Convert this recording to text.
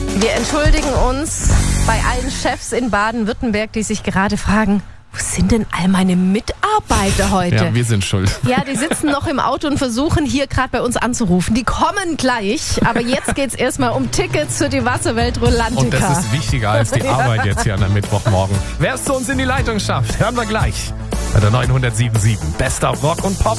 Wir entschuldigen uns bei allen Chefs in Baden-Württemberg, die sich gerade fragen, wo sind denn all meine Mitarbeiter heute? Ja, wir sind schuld. Ja, die sitzen noch im Auto und versuchen hier gerade bei uns anzurufen. Die kommen gleich, aber jetzt geht's erstmal um Tickets für die Wasserwelt Rolantica. Und das ist wichtiger als die Arbeit jetzt hier an einem Mittwochmorgen. Wer es zu uns in die Leitung schafft, hören wir gleich bei der 907.7. Best of Rock und Pop.